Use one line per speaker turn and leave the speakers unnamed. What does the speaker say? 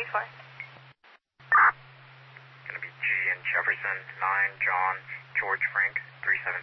for?
Gonna be G and Jefferson, 9, John, George, Frank, 37.